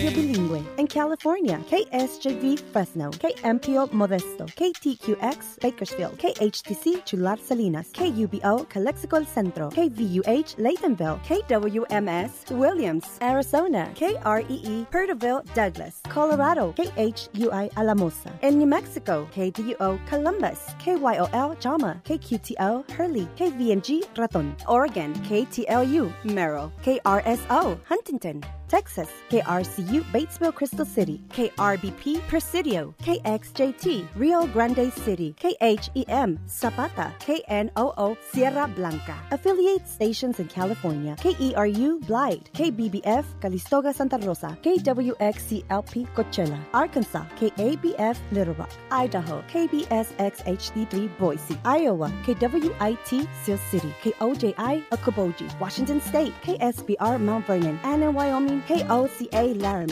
Radio Bilingüe. En California, KSJV Fresno, KMPO Modesto, KTQX Bakersfield, KHTC Chular Salinas, KUBO Calexico El Centro, KVUH Laytonville, KWMS Williams, Arizona, KREE Perterville Douglas, Colorado, KHUI Alamosa. En New Mexico, KDUO Columbus, KYOL Jama, KQTO Hurley, KVMG Raton. Oregon, KTLU Merrill, KRSO Huntington. Texas, KRCU Batesville Crystal City, KRBP Presidio, KXJT Rio Grande City, KHEM Zapata, KNOO Sierra Blanca. Affiliate stations in California, KERU Blythe, KBBF Calistoga Santa Rosa, KWXCLP Coachella, Arkansas, KABF Little Rock, Idaho, KBSXHD3 Boise, Iowa, KWIT Seal City, KOJI Okoboji, Washington State, KSBR Mount Vernon, and in Wyoming, KOCA Laramie.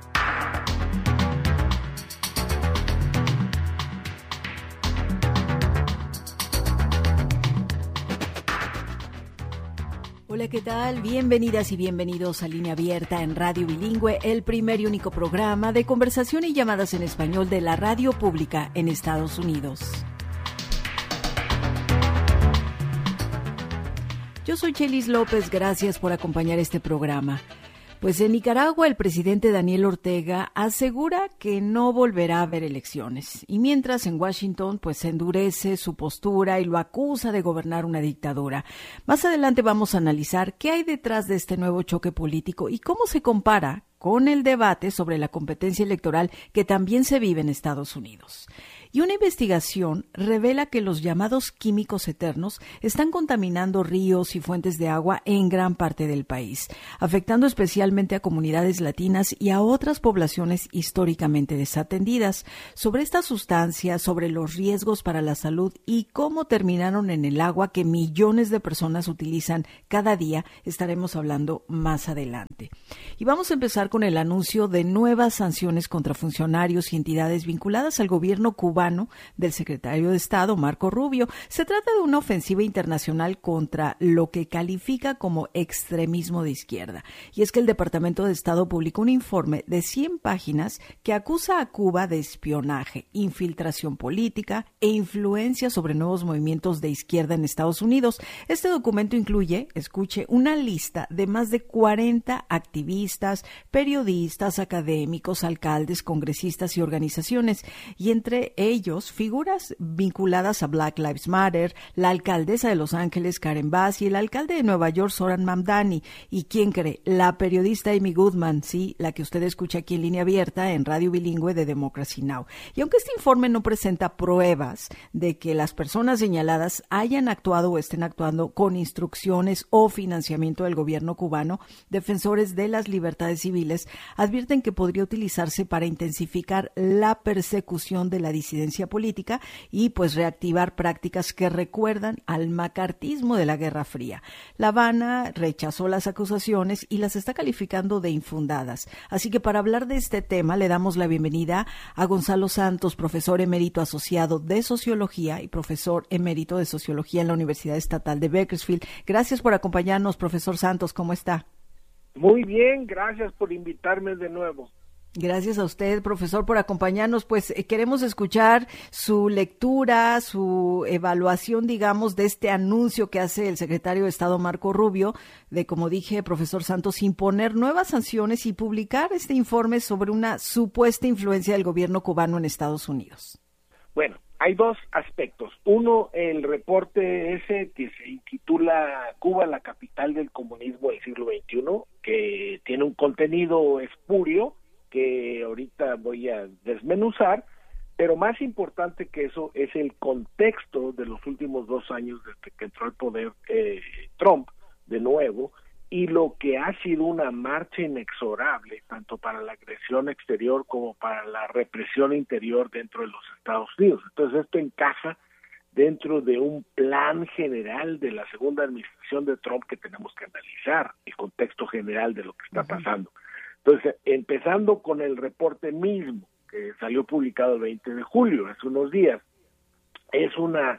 Hola, ¿qué tal? Bienvenidas y bienvenidos a Línea Abierta en Radio Bilingüe, el primer y único programa de conversación y llamadas en español de la radio pública en Estados Unidos. Yo soy Chelis López, gracias por acompañar este programa. Pues en Nicaragua el presidente Daniel Ortega asegura que no volverá a haber elecciones. Y mientras en Washington pues se endurece su postura y lo acusa de gobernar una dictadura. Más adelante vamos a analizar qué hay detrás de este nuevo choque político y cómo se compara con el debate sobre la competencia electoral que también se vive en Estados Unidos. Y una investigación revela que los llamados químicos eternos están contaminando ríos y fuentes de agua en gran parte del país, afectando especialmente a comunidades latinas y a otras poblaciones históricamente desatendidas. Sobre esta sustancia, sobre los riesgos para la salud y cómo terminaron en el agua que millones de personas utilizan cada día, estaremos hablando más adelante. Y vamos a empezar con el anuncio de nuevas sanciones contra funcionarios y entidades vinculadas al gobierno cubano del secretario de Estado, Marco Rubio. Se trata de una ofensiva internacional contra lo que califica como extremismo de izquierda. Y es que el Departamento de Estado publicó un informe de 100 páginas que acusa a Cuba de espionaje, infiltración política e influencia sobre nuevos movimientos de izquierda en Estados Unidos. Este documento incluye, escuche, una lista de más de 40 activistas, periodistas, académicos, alcaldes, congresistas y organizaciones, y entre ellos figuras vinculadas a Black Lives Matter, la alcaldesa de Los Ángeles, Karen Bass, y el alcalde de Nueva York, Zohran Mamdani. ¿Y quién cree? La periodista Amy Goodman, sí, la que usted escucha aquí en Línea Abierta en Radio Bilingüe de Democracy Now! Y aunque este informe no presenta pruebas de que las personas señaladas hayan actuado o estén actuando con instrucciones o financiamiento del gobierno cubano, defensores de las libertades civiles advierten que podría utilizarse para intensificar la persecución de la disidencia política y pues reactivar prácticas que recuerdan al macartismo de la Guerra Fría. La Habana rechazó las acusaciones y las está calificando de infundadas. Así que para hablar de este tema le damos la bienvenida a Gonzalo Santos, profesor emérito asociado de Sociología y profesor emérito de Sociología en la Universidad Estatal de Bakersfield. Gracias por acompañarnos, profesor Santos. ¿Cómo está? Muy bien, gracias por invitarme de nuevo. Gracias a usted, profesor, por acompañarnos. Pues queremos escuchar su lectura, su evaluación, digamos, de este anuncio que hace el secretario de Estado Marco Rubio de, como dije, profesor Santos, imponer nuevas sanciones y publicar este informe sobre una supuesta influencia del gobierno cubano en Estados Unidos. Bueno, hay dos aspectos. Uno, el reporte ese que se intitula Cuba, la capital del comunismo del siglo XXI, que tiene un contenido espurio que ahorita voy a desmenuzar, pero más importante que eso es el contexto de los últimos 2 años desde que entró al poder Trump de nuevo, y lo que ha sido una marcha inexorable, tanto para la agresión exterior como para la represión interior dentro de los Estados Unidos. Entonces esto encaja dentro de un plan general de la segunda administración de Trump que tenemos que analizar, el contexto general de lo que está pasando. Entonces, empezando con el reporte mismo, que salió publicado el 20 de julio, hace unos días, es una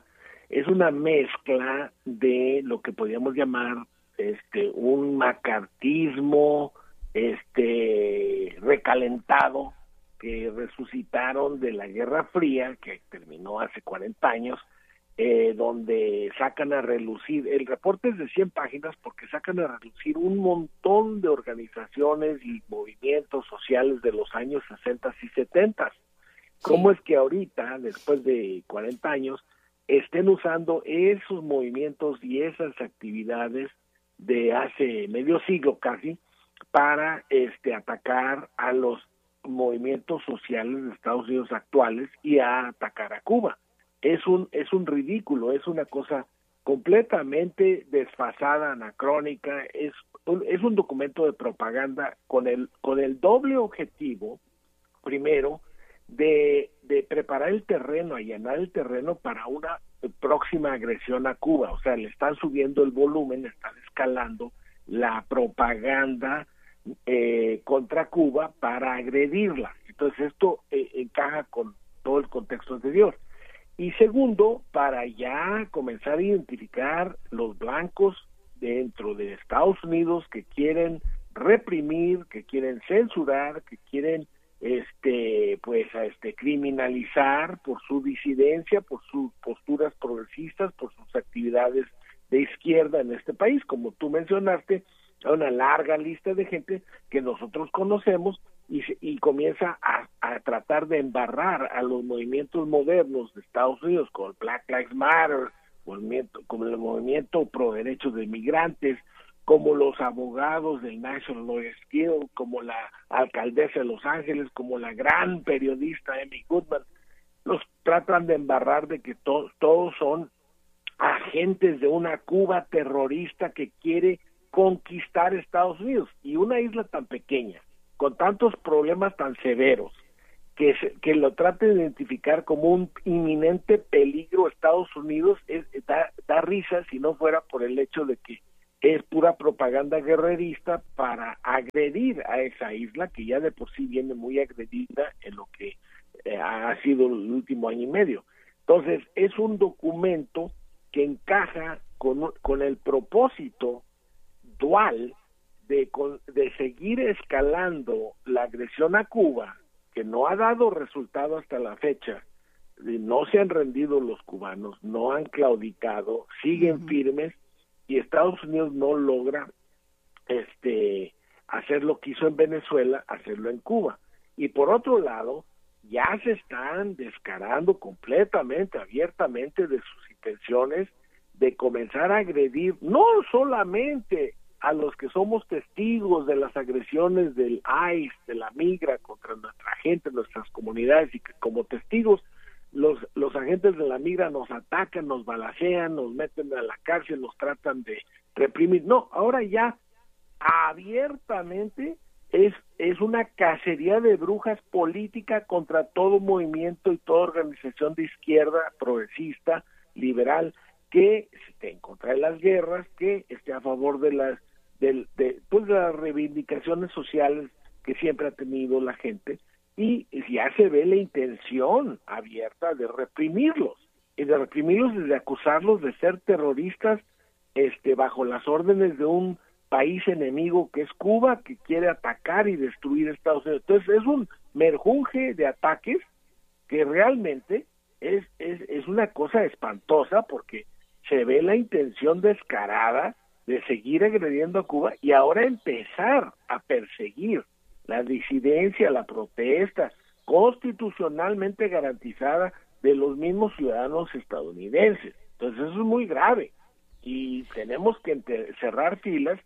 mezcla de lo que podríamos llamar un macartismo recalentado que resucitaron de la Guerra Fría, que terminó hace 40 años, donde sacan a relucir, el reporte es de 100 páginas porque sacan a relucir un montón de organizaciones y movimientos sociales de los años 60 y 70. ¿Cómo es que ahorita, después de 40 años, estén usando esos movimientos y esas actividades de hace medio siglo casi para atacar a los movimientos sociales de Estados Unidos actuales y a atacar a Cuba? Es un ridículo, es una cosa completamente desfasada, anacrónica, es un documento de propaganda con el doble objetivo, primero, de preparar el terreno, allanar el terreno para una próxima agresión a Cuba. O sea, le están subiendo el volumen, están escalando la propaganda contra Cuba para agredirla. Entonces esto encaja con todo el contexto anterior. Y segundo, para ya comenzar a identificar los blancos dentro de Estados Unidos que quieren reprimir, que quieren censurar, que quieren criminalizar por su disidencia, por sus posturas progresistas, por sus actividades de izquierda en este país. Como tú mencionaste, hay una larga lista de gente que nosotros conocemos y comienza a tratar de embarrar a los movimientos modernos de Estados Unidos, como el Black Lives Matter, como el movimiento pro derechos de migrantes, como los abogados del National Lawyers Guild, como la alcaldesa de Los Ángeles, como la gran periodista Amy Goodman. Los tratan de embarrar de que todos son agentes de una Cuba terrorista que quiere conquistar Estados Unidos. Y una isla tan pequeña, con tantos problemas tan severos, que lo trate de identificar como un inminente peligro a Estados Unidos, da risa si no fuera por el hecho de que es pura propaganda guerrerista para agredir a esa isla que ya de por sí viene muy agredida en lo que ha sido el último año y medio. Entonces es un documento que encaja con el propósito dual de seguir escalando la agresión a Cuba, que no ha dado resultado hasta la fecha. No se han rendido los cubanos, no han claudicado, siguen firmes, y Estados Unidos no logra hacer lo que hizo en Venezuela, hacerlo en Cuba. Y por otro lado, ya se están descarando completamente, abiertamente de sus intenciones de comenzar a agredir no solamente a los que somos testigos de las agresiones del ICE, de la migra contra nuestra gente, nuestras comunidades, y que como testigos los agentes de la migra nos atacan, nos balacean, nos meten a la cárcel, nos tratan de reprimir. No, ahora ya abiertamente es una cacería de brujas política contra todo movimiento y toda organización de izquierda, progresista, liberal, que esté en contra de las guerras, que esté a favor de las reivindicaciones sociales que siempre ha tenido la gente, y ya se ve la intención abierta de reprimirlos, y de acusarlos de ser terroristas bajo las órdenes de un país enemigo que es Cuba, que quiere atacar y destruir Estados Unidos. Entonces es un merjunje de ataques que realmente es una cosa espantosa, porque se ve la intención descarada de seguir agrediendo a Cuba y ahora empezar a perseguir la disidencia, la protesta constitucionalmente garantizada de los mismos ciudadanos estadounidenses. Entonces eso es muy grave y tenemos que cerrar filas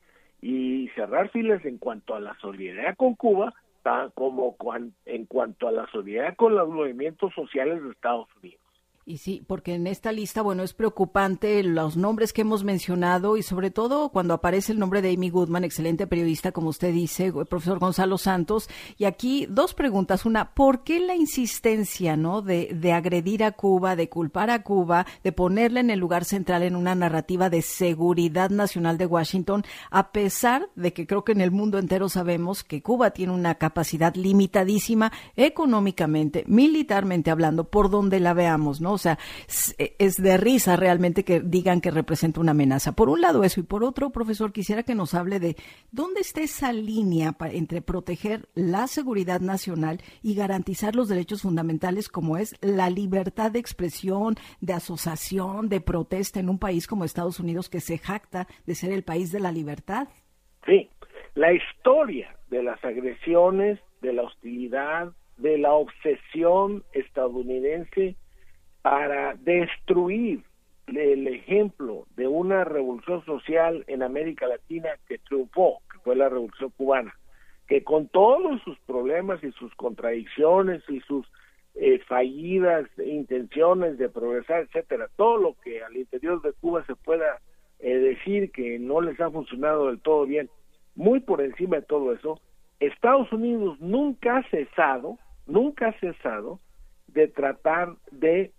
en cuanto a la solidaridad con Cuba, como en cuanto a la solidaridad con los movimientos sociales de Estados Unidos. Y sí, porque en esta lista, bueno, es preocupante los nombres que hemos mencionado y sobre todo cuando aparece el nombre de Amy Goodman, excelente periodista, como usted dice, el profesor Gonzalo Santos. Y aquí dos preguntas. Una, ¿por qué la insistencia, no, de agredir a Cuba, de culpar a Cuba, de ponerla en el lugar central en una narrativa de seguridad nacional de Washington, a pesar de que creo que en el mundo entero sabemos que Cuba tiene una capacidad limitadísima económicamente, militarmente hablando, por donde la veamos, ¿no? O sea, es de risa realmente que digan que representa una amenaza. Por un lado eso, y por otro, profesor, quisiera que nos hable de dónde está esa línea entre proteger la seguridad nacional y garantizar los derechos fundamentales como es la libertad de expresión, de asociación, de protesta en un país como Estados Unidos, que se jacta de ser el país de la libertad. Sí, la historia de las agresiones, de la hostilidad, de la obsesión estadounidense para destruir el ejemplo de una revolución social en América Latina que triunfó, que fue la Revolución Cubana, que con todos sus problemas y sus contradicciones y sus fallidas intenciones de progresar, etcétera, todo lo que al interior de Cuba se pueda decir que no les ha funcionado del todo bien, muy por encima de todo eso, Estados Unidos nunca ha cesado de tratar de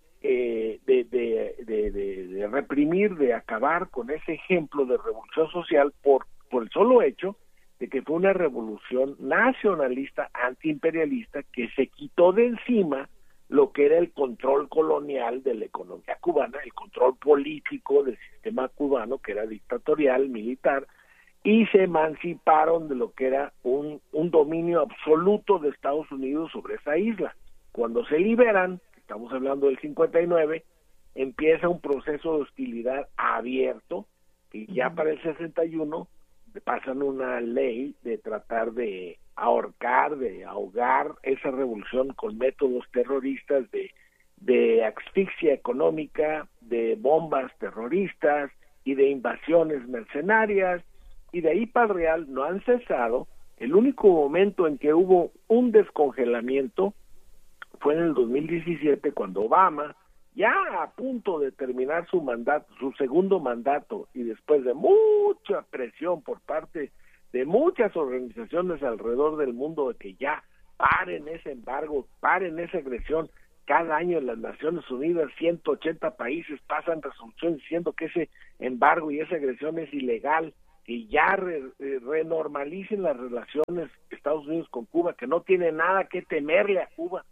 reprimir, de acabar con ese ejemplo de revolución social por el solo hecho de que fue una revolución nacionalista, antiimperialista, que se quitó de encima lo que era el control colonial de la economía cubana, el control político del sistema cubano, que era dictatorial, militar, y se emanciparon de lo que era un dominio absoluto de Estados Unidos sobre esa isla. Cuando se liberan, estamos hablando del 59, empieza un proceso de hostilidad abierto, y ya para el 61 pasan una ley de tratar de ahorcar, de ahogar esa revolución con métodos terroristas de asfixia económica, de bombas terroristas y de invasiones mercenarias, y de ahí para el real no han cesado. El único momento en que hubo un descongelamiento fue en el 2017, cuando Obama, ya a punto de terminar su mandato, su segundo mandato, y después de mucha presión por parte de muchas organizaciones alrededor del mundo de que ya paren ese embargo, paren esa agresión. Cada año en las Naciones Unidas 180 países pasan resoluciones diciendo que ese embargo y esa agresión es ilegal, que ya renormalicen las relaciones Estados Unidos con Cuba, que no tiene nada que temerle a Cuba.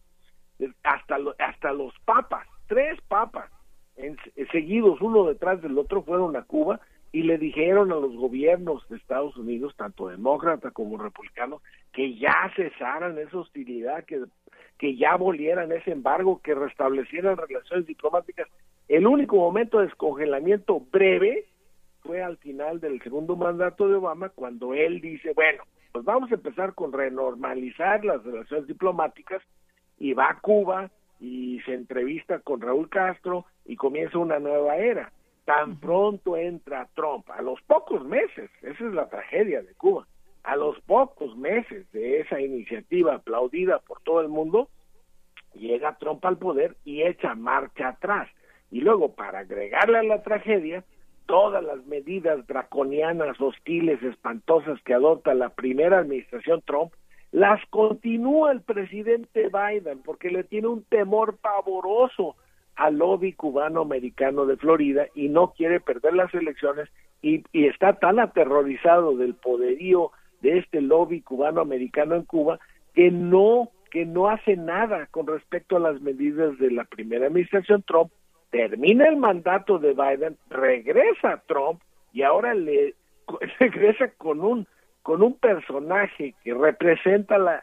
Hasta los papas, 3 papas seguidos uno detrás del otro fueron a Cuba y le dijeron a los gobiernos de Estados Unidos, tanto demócrata como republicano, que ya cesaran esa hostilidad, que ya abolieran ese embargo, que restablecieran relaciones diplomáticas. El único momento de descongelamiento breve fue al final del segundo mandato de Obama, cuando él dice, bueno, pues vamos a empezar con renormalizar las relaciones diplomáticas, y va a Cuba y se entrevista con Raúl Castro y comienza una nueva era. Tan pronto entra Trump, a los pocos meses, esa es la tragedia de Cuba, a los pocos meses de esa iniciativa aplaudida por todo el mundo, llega Trump al poder y echa marcha atrás. Y luego, para agregarle a la tragedia, todas las medidas draconianas, hostiles, espantosas que adopta la primera administración Trump, las continúa el presidente Biden, porque le tiene un temor pavoroso al lobby cubano-americano de Florida y no quiere perder las elecciones, y está tan aterrorizado del poderío de este lobby cubano-americano en Cuba que no hace nada con respecto a las medidas de la primera administración Trump. Termina el mandato de Biden, regresa Trump y ahora regresa con un personaje que representa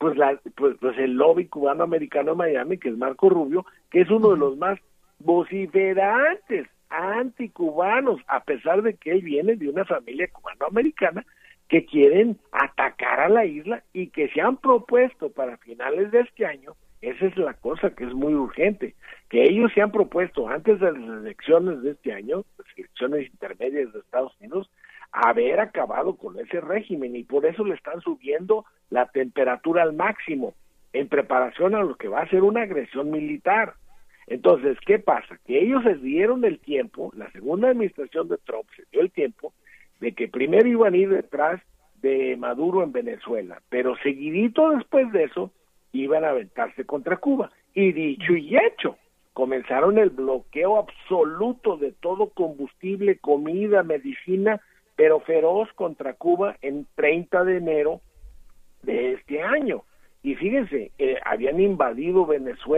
el lobby cubano-americano en Miami, que es Marco Rubio, que es uno de los más vociferantes anticubanos, a pesar de que él viene de una familia cubano-americana que quieren atacar a la isla y que se han propuesto para finales de este año. Esa es la cosa que es muy urgente, que ellos se han propuesto antes de las elecciones de este año, las elecciones intermedias de Estados Unidos, haber acabado con ese régimen, y por eso le están subiendo la temperatura al máximo en preparación a lo que va a ser una agresión militar. Entonces, ¿qué pasa? Que ellos se dieron el tiempo, la segunda administración de Trump se dio el tiempo de que primero iban a ir detrás de Maduro en Venezuela, pero seguidito después de eso iban a aventarse contra Cuba, y dicho y hecho, comenzaron el bloqueo absoluto de todo combustible, comida, medicina, pero feroz contra Cuba en 30 de enero de este año. Y fíjense, habían invadido Venezuela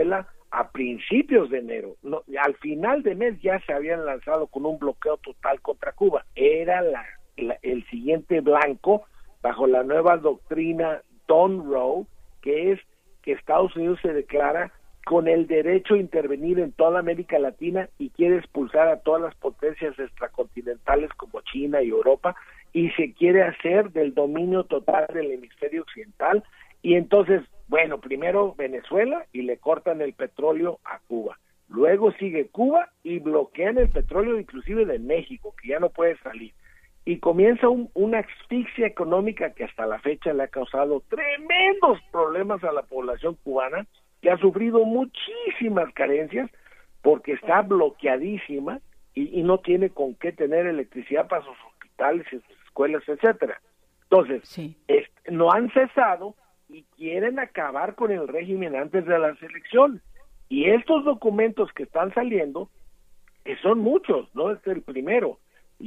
a principios de enero. No, al final de mes ya se habían lanzado con un bloqueo total contra Cuba. Era el siguiente blanco bajo la nueva doctrina Don Roe, que es que Estados Unidos se declara con el derecho a intervenir en toda América Latina y quiere expulsar a todas las potencias extracontinentales como China y Europa, y se quiere hacer del dominio total del hemisferio occidental. Y entonces, bueno, primero Venezuela y le cortan el petróleo a Cuba. Luego sigue Cuba y bloquean el petróleo inclusive de México, que ya no puede salir. Y comienza una asfixia económica que hasta la fecha le ha causado tremendos problemas a la población cubana, que ha sufrido muchísimas carencias porque está bloqueadísima y no tiene con qué tener electricidad para sus hospitales y sus escuelas, etcétera. Entonces, sí, no han cesado y quieren acabar con el régimen antes de las elecciones. Y estos documentos que están saliendo, que son muchos, no es el primero,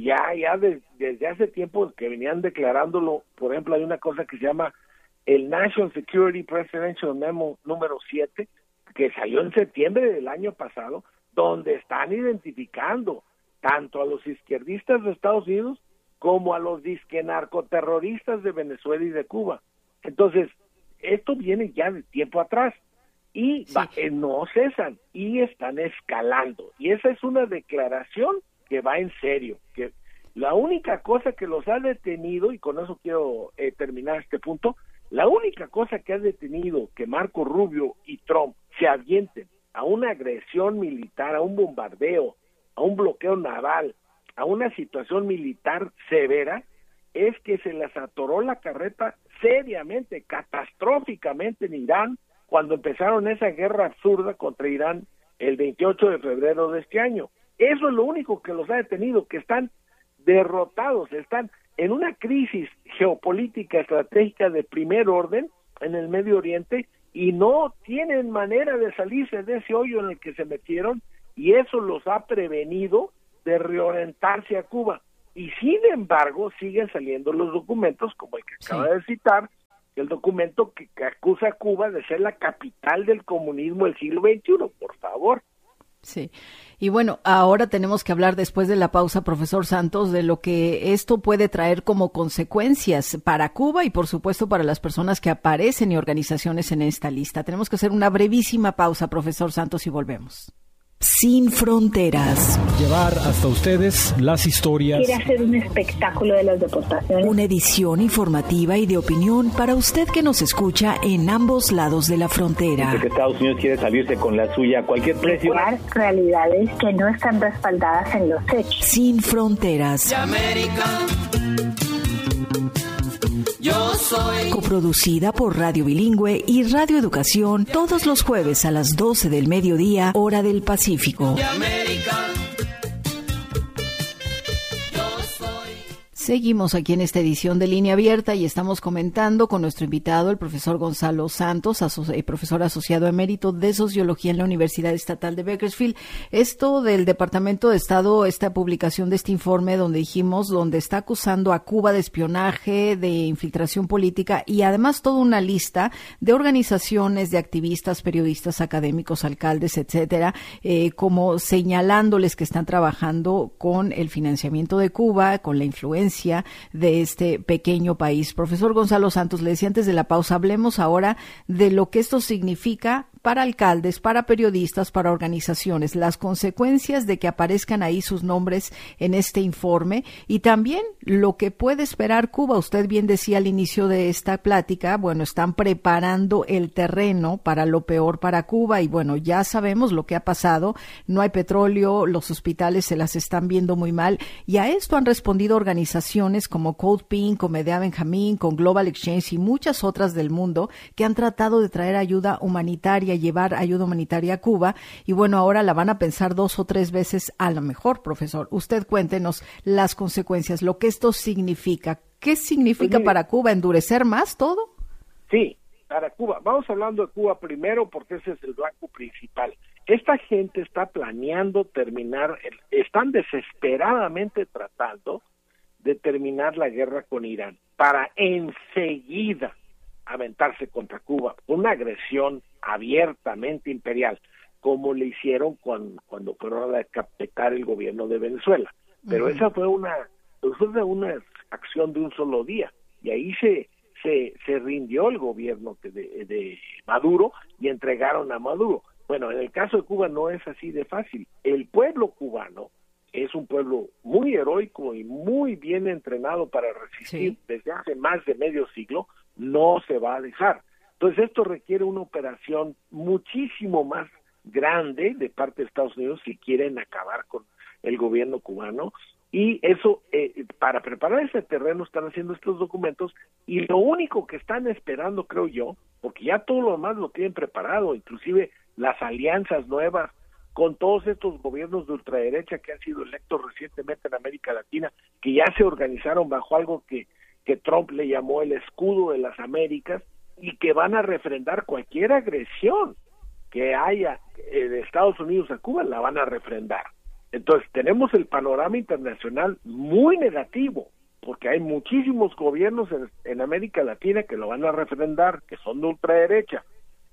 desde hace tiempo que venían declarándolo. Por ejemplo, hay una cosa que se llama el National Security Presidential Memo número 7, que salió en septiembre del año pasado, donde están identificando tanto a los izquierdistas de Estados Unidos como a los disque narcoterroristas de Venezuela y de Cuba. Entonces, esto viene ya de tiempo atrás y no cesan y están escalando. Y esa es una declaración que va en serio, que la única cosa que los ha detenido, y con eso quiero terminar este punto, la única cosa que ha detenido que Marco Rubio y Trump se avienten a una agresión militar, a un bombardeo, a un bloqueo naval, a una situación militar severa, es que se les atoró la carreta seriamente, catastróficamente en Irán, cuando empezaron esa guerra absurda contra Irán el 28 de febrero de este año. Eso es lo único que los ha detenido, que están derrotados, están en una crisis geopolítica estratégica de primer orden en el Medio Oriente y no tienen manera de salirse de ese hoyo en el que se metieron, y eso los ha prevenido de reorientarse a Cuba. Y sin embargo siguen saliendo los documentos, como el que acaba de citar, el documento que acusa a Cuba de ser la capital del comunismo del siglo XXI, por favor. Sí, y bueno, ahora tenemos que hablar después de la pausa, profesor Santos, de lo que esto puede traer como consecuencias para Cuba y por supuesto para las personas que aparecen y organizaciones en esta lista. Tenemos que hacer una brevísima pausa, profesor Santos, y volvemos. Sin fronteras. Llevar hasta ustedes las historias. Quiere hacer un espectáculo de las deportaciones. Una edición informativa y de opinión para usted que nos escucha en ambos lados de la frontera. Porque Estados Unidos quiere salirse con la suya a cualquier precio. Realidades que no están respaldadas en los hechos. Sin fronteras. Yo soy. Coproducida por Radio Bilingüe y Radio Educación todos los jueves a las 12 del mediodía, hora del Pacífico. Seguimos aquí en esta edición de Línea Abierta y estamos comentando con nuestro invitado, el profesor Gonzalo Santos, profesor asociado emérito de Sociología en la Universidad Estatal de Bakersfield. Esto del Departamento de Estado, esta publicación de este informe donde está acusando a Cuba de espionaje, de infiltración política y además toda una lista de organizaciones, de activistas, periodistas, académicos, alcaldes, etcétera, como señalándoles que están trabajando con el financiamiento de Cuba, con la influencia de este pequeño país. Profesor Gonzalo Santos, le decía antes de la pausa, hablemos ahora de lo que esto significa para alcaldes, para periodistas, para organizaciones, las consecuencias de que aparezcan ahí sus nombres en este informe y también lo que puede esperar Cuba. Usted bien decía al inicio de esta plática, bueno, están preparando el terreno para lo peor para Cuba y bueno, ya sabemos lo que ha pasado, no hay petróleo, los hospitales se las están viendo muy mal y a esto han respondido organizaciones como Code Pink, con Medea Benjamín, con Global Exchange y muchas otras del mundo que han tratado de traer ayuda humanitaria, llevar ayuda humanitaria a Cuba y bueno, ahora la van a pensar 2 o 3 veces a lo mejor, profesor. Usted cuéntenos las consecuencias, lo que esto significa. ¿Qué significa para Cuba? ¿Endurecer más todo? Sí, para Cuba. Vamos hablando de Cuba primero porque ese es el blanco principal. Esta gente está planeando están desesperadamente tratando de terminar la guerra con Irán para enseguida aventarse contra Cuba, una agresión abiertamente imperial. como le hicieron cuando fueron a decapitar el gobierno de Venezuela. Pero esa fue una acción de un solo día, y ahí se rindió el gobierno de Maduro y entregaron a Maduro. Bueno, en el caso de Cuba no es así de fácil. El pueblo cubano es un pueblo muy heroico y muy bien entrenado para resistir desde hace más de medio siglo, no se va a dejar. Entonces esto requiere una operación muchísimo más grande de parte de Estados Unidos si quieren acabar con el gobierno cubano, y eso, para preparar ese terreno están haciendo estos documentos, y lo único que están esperando, creo yo, porque ya todo lo demás lo tienen preparado, inclusive las alianzas nuevas con todos estos gobiernos de ultraderecha que han sido electos recientemente en América Latina, que ya se organizaron bajo algo que Trump le llamó el escudo de las Américas, y que van a refrendar cualquier agresión que haya de Estados Unidos a Cuba, la van a refrendar. Entonces tenemos el panorama internacional muy negativo, porque hay muchísimos gobiernos en América Latina que lo van a refrendar, que son de ultraderecha.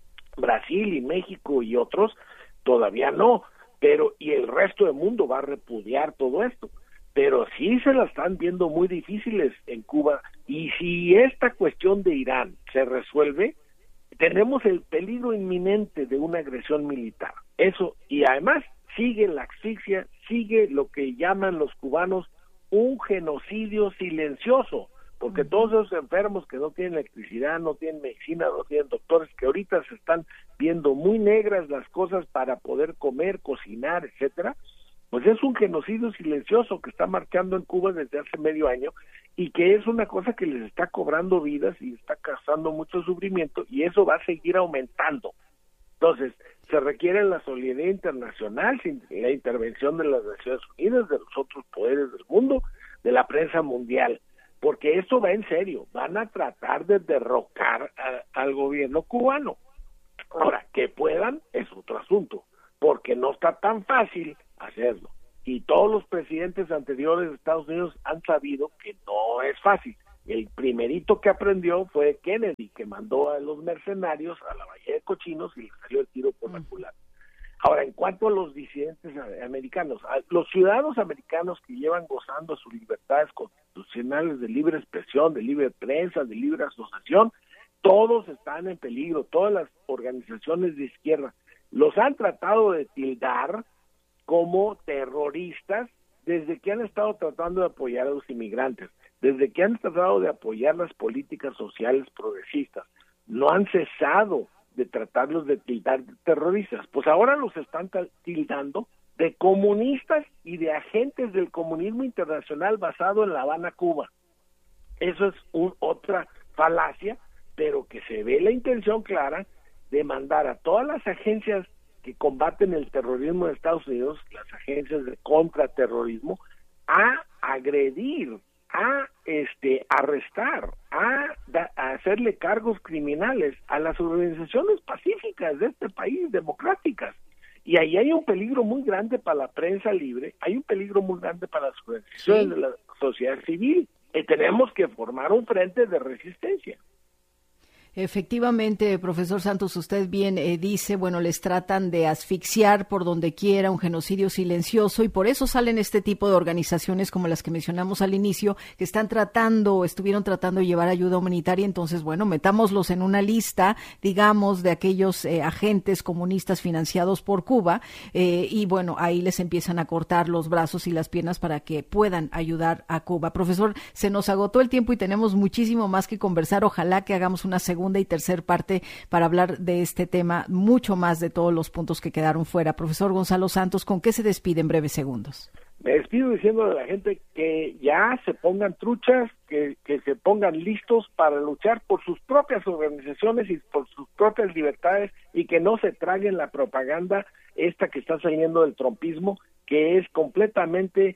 Brasil y México y otros todavía no, pero y el resto del mundo va a repudiar todo esto. Pero sí se la están viendo muy difíciles en Cuba, y si esta cuestión de Irán se resuelve, tenemos el peligro inminente de una agresión militar. Eso, y además sigue la asfixia, sigue lo que llaman los cubanos un genocidio silencioso, porque todos esos enfermos que no tienen electricidad, no tienen medicina, no tienen doctores, que ahorita se están viendo muy negras las cosas para poder comer, cocinar, etcétera, pues es un genocidio silencioso que está marchando en Cuba desde hace medio año, y que es una cosa que les está cobrando vidas y está causando mucho sufrimiento, y eso va a seguir aumentando. Entonces, se requiere la solidaridad internacional, sin la intervención de las Naciones Unidas, de los otros poderes del mundo, de la prensa mundial, porque esto va en serio, van a tratar de derrocar al gobierno cubano. Ahora, que puedan es otro asunto, porque no está tan fácil hacerlo, y todos los presidentes anteriores de Estados Unidos han sabido que no es fácil. El primerito que aprendió fue Kennedy, que mandó a los mercenarios a la Bahía de Cochinos y le salió el tiro por la culata. Ahora, en cuanto a los disidentes americanos, a los ciudadanos americanos que llevan gozando sus libertades constitucionales de libre expresión, de libre prensa, de libre asociación, todos están en peligro. Todas las organizaciones de izquierda los han tratado de tildar como terroristas desde que han estado tratando de apoyar a los inmigrantes, desde que han tratado de apoyar las políticas sociales progresistas. No han cesado de tratarlos de tildar de terroristas. Pues ahora los están tildando de comunistas y de agentes del comunismo internacional basado en La Habana, Cuba. Eso es otra falacia, pero que se ve la intención clara de mandar a todas las agencias que combaten el terrorismo de Estados Unidos, las agencias de contraterrorismo, a agredir, a arrestar, a hacerle cargos criminales a las organizaciones pacíficas de este país, democráticas. Y ahí hay un peligro muy grande para la prensa libre, hay un peligro muy grande para las organizaciones de la sociedad civil, y tenemos que formar un frente de resistencia. Efectivamente, profesor Santos, usted bien dice, bueno, les tratan de asfixiar por donde quiera, un genocidio silencioso, y por eso salen este tipo de organizaciones como las que mencionamos al inicio, que estuvieron tratando de llevar ayuda humanitaria. Entonces, bueno, metámoslos en una lista, digamos, de aquellos agentes comunistas financiados por Cuba, y bueno, ahí les empiezan a cortar los brazos y las piernas para que puedan ayudar a Cuba. Profesor, se nos agotó el tiempo y tenemos muchísimo más que conversar. Ojalá que hagamos una segunda y tercera parte para hablar de este tema, mucho más de todos los puntos que quedaron fuera. Profesor Gonzalo Santos, ¿con qué se despide en breves segundos? Me despido diciendo a la gente que ya se pongan truchas, que se pongan listos para luchar por sus propias organizaciones y por sus propias libertades, y que no se traguen la propaganda esta que está saliendo del trumpismo, que es completamente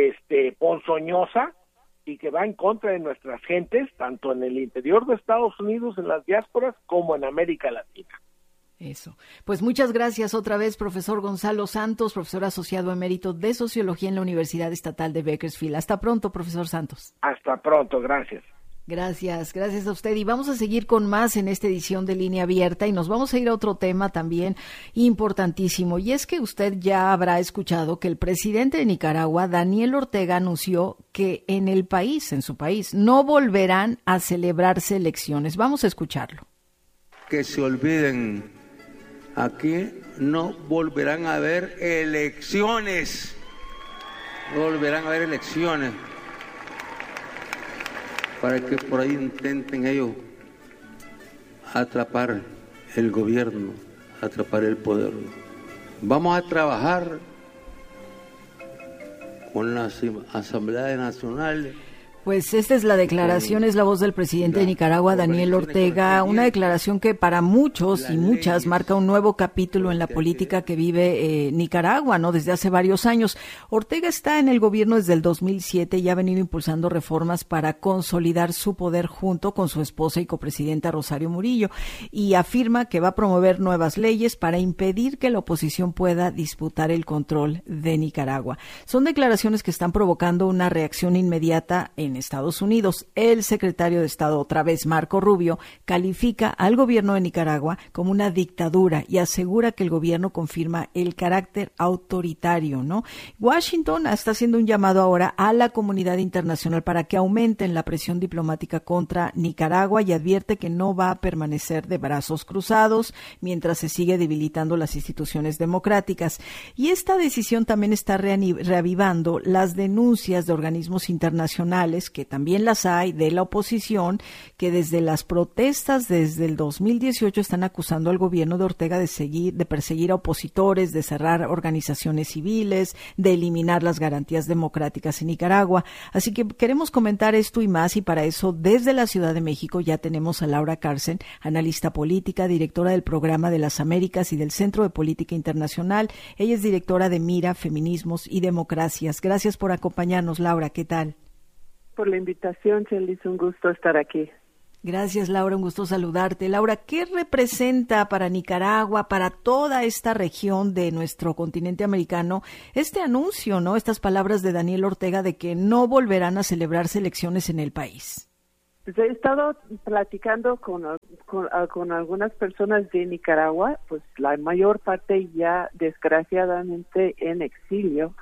ponzoñosa, y que va en contra de nuestras gentes, tanto en el interior de Estados Unidos, en las diásporas, como en América Latina. Eso. Pues muchas gracias otra vez, profesor Gonzalo Santos, profesor asociado emérito de Sociología en la Universidad Estatal de Bakersfield. Hasta pronto, profesor Santos. Hasta pronto, gracias. Gracias a usted. Y vamos a seguir con más en esta edición de Línea Abierta y nos vamos a ir a otro tema también importantísimo. Y es que usted ya habrá escuchado que el presidente de Nicaragua, Daniel Ortega, anunció que en su país, no volverán a celebrarse elecciones. Vamos a escucharlo. Que se olviden, aquí no volverán a haber elecciones. No volverán a haber elecciones. Para que por ahí intenten ellos atrapar el gobierno, atrapar el poder. Vamos a trabajar con las asambleas nacionales. Pues esta es la declaración, es la voz del presidente de Nicaragua, Daniel Ortega, una declaración que para muchos y muchas marca un nuevo capítulo en la política que vive Nicaragua, ¿no? Desde hace varios años. Ortega está en el gobierno desde el 2007 y ha venido impulsando reformas para consolidar su poder junto con su esposa y copresidenta Rosario Murillo, y afirma que va a promover nuevas leyes para impedir que la oposición pueda disputar el control de Nicaragua. Son declaraciones que están provocando una reacción inmediata en Estados Unidos. El secretario de Estado, otra vez Marco Rubio, califica al gobierno de Nicaragua como una dictadura y asegura que el gobierno confirma el carácter autoritario, ¿no? Washington está haciendo un llamado ahora a la comunidad internacional para que aumenten la presión diplomática contra Nicaragua y advierte que no va a permanecer de brazos cruzados mientras se sigue debilitando las instituciones democráticas. Y esta decisión también está reavivando las denuncias de organismos internacionales, que también las hay, de la oposición, que desde las protestas desde el 2018 están acusando al gobierno de Ortega de perseguir a opositores, de cerrar organizaciones civiles, de eliminar las garantías democráticas en Nicaragua. Así que queremos comentar esto y más, y para eso desde la Ciudad de México ya tenemos a Laura Carlsen, analista política, directora del Programa de las Américas y del Centro de Política Internacional. Ella es directora de Mira, Feminismos y Democracias. Gracias por acompañarnos, Laura. ¿Qué tal? Por la invitación, Chelis, un gusto estar aquí. Gracias, Laura, un gusto saludarte. Laura, ¿qué representa para Nicaragua, para toda esta región de nuestro continente americano, este anuncio, ¿no? Estas palabras de Daniel Ortega de que no volverán a celebrarse elecciones en el país. Pues he estado platicando con algunas personas de Nicaragua, pues la mayor parte ya desgraciadamente en exilio,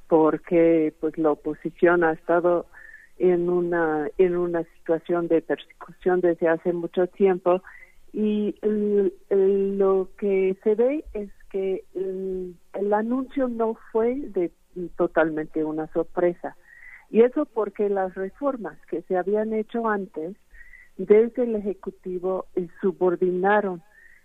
porque pues la oposición ha estado en una situación de persecución desde hace mucho tiempo, y lo que se ve es que el anuncio no fue totalmente una sorpresa, y eso porque las reformas que se habían hecho antes desde el Ejecutivo subordinaron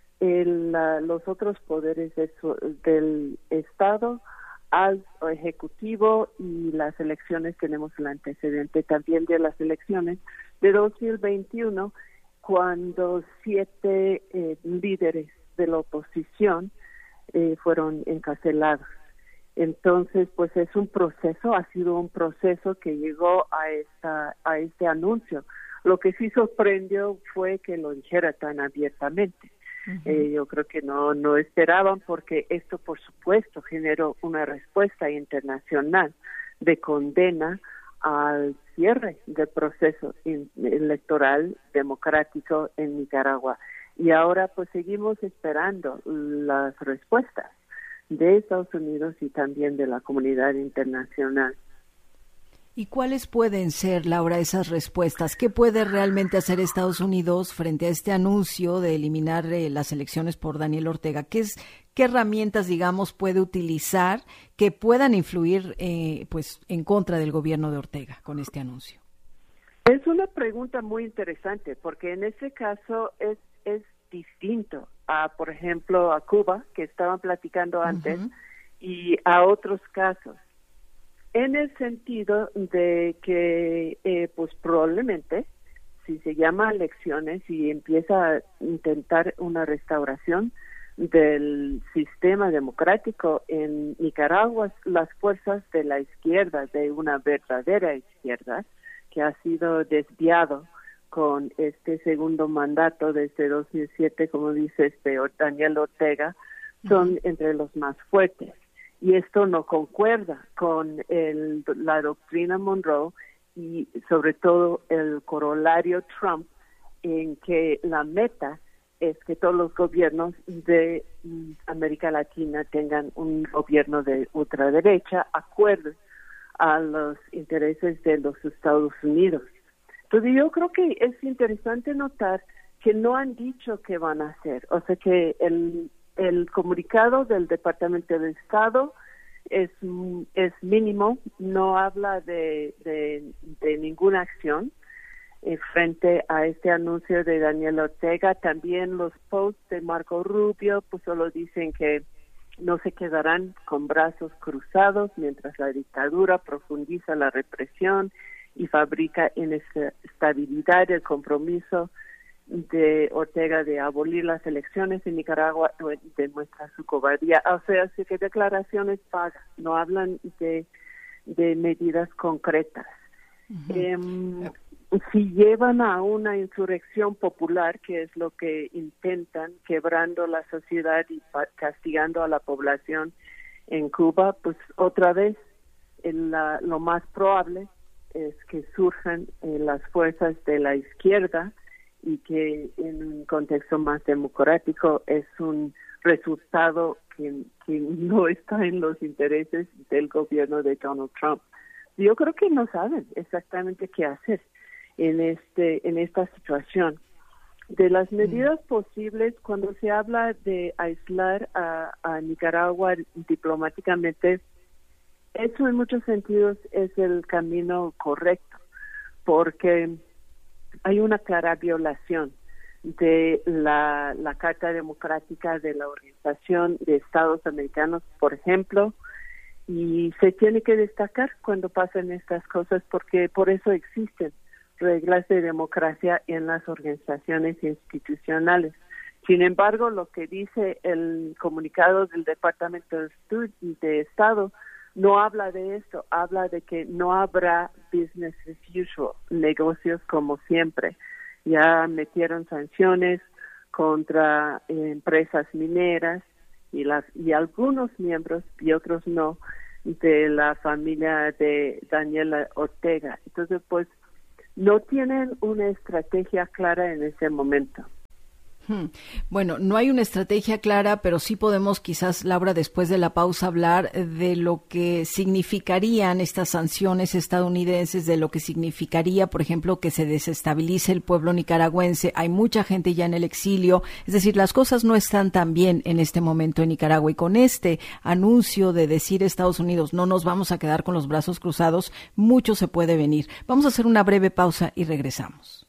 los otros poderes del Estado al Ejecutivo, y las elecciones, tenemos el antecedente también de las elecciones de 2021, cuando 7 líderes de la oposición fueron encarcelados. Entonces, pues es un proceso, ha sido un proceso que llegó a este anuncio. Lo que sí sorprendió fue que lo dijera tan abiertamente. Yo creo que no esperaban, porque esto por supuesto generó una respuesta internacional de condena al cierre del proceso electoral democrático en Nicaragua, y ahora pues seguimos esperando las respuestas de Estados Unidos y también de la comunidad internacional. ¿Y cuáles pueden ser, Laura, esas respuestas? ¿Qué puede realmente hacer Estados Unidos frente a este anuncio de eliminar las elecciones por Daniel Ortega? ¿Qué herramientas, digamos, puede utilizar que puedan influir pues en contra del gobierno de Ortega con este anuncio? Es una pregunta muy interesante, porque en este caso es distinto a, por ejemplo, a Cuba, que estaban platicando antes, y a otros casos, en el sentido de que pues probablemente si se llama elecciones y empieza a intentar una restauración del sistema democrático en Nicaragua, las fuerzas de la izquierda, de una verdadera izquierda, que ha sido desviado con este segundo mandato desde 2007, como dice Daniel Ortega, son entre los más fuertes. Y esto no concuerda con la doctrina Monroe y sobre todo el corolario Trump, en que la meta es que todos los gobiernos de América Latina tengan un gobierno de ultraderecha acorde a los intereses de los Estados Unidos. Entonces yo creo que es interesante notar que no han dicho qué van a hacer. O sea que el comunicado del Departamento de Estado es mínimo, no habla de ninguna acción frente a este anuncio de Daniel Ortega. También los posts de Marco Rubio pues solo dicen que no se quedarán con brazos cruzados mientras la dictadura profundiza la represión y fabrica inestabilidad. El compromiso de Ortega de abolir las elecciones en Nicaragua demuestra su cobardía. O sea, sí que declaraciones vagas, no hablan de medidas concretas. Uh-huh. Si llevan a una insurrección popular, que es lo que intentan, quebrando la sociedad y castigando a la población en Cuba, pues otra vez lo más probable es que surjan las fuerzas de la izquierda y que en un contexto más democrático es un resultado que no está en los intereses del gobierno de Donald Trump. Yo creo que no saben exactamente qué hacer en esta situación. De las medidas posibles, cuando se habla de aislar a Nicaragua diplomáticamente, eso en muchos sentidos es el camino correcto, porque hay una clara violación de la Carta Democrática de la Organización de Estados Americanos, por ejemplo, y se tiene que destacar cuando pasan estas cosas, porque por eso existen reglas de democracia en las organizaciones institucionales. Sin embargo, lo que dice el comunicado del Departamento de Estado no habla de esto, habla de que no habrá business as usual, negocios como siempre. Ya metieron sanciones contra empresas mineras y algunos miembros y otros no de la familia de Daniel Ortega. Entonces, pues, no tienen una estrategia clara en ese momento. Bueno, no hay una estrategia clara, pero sí podemos quizás, Laura, después de la pausa hablar de lo que significarían estas sanciones estadounidenses, de lo que significaría, por ejemplo, que se desestabilice el pueblo nicaragüense. Hay mucha gente ya en el exilio, es decir, las cosas no están tan bien en este momento en Nicaragua, y con este anuncio de decir Estados Unidos, no nos vamos a quedar con los brazos cruzados, mucho se puede venir. Vamos a hacer una breve pausa y regresamos.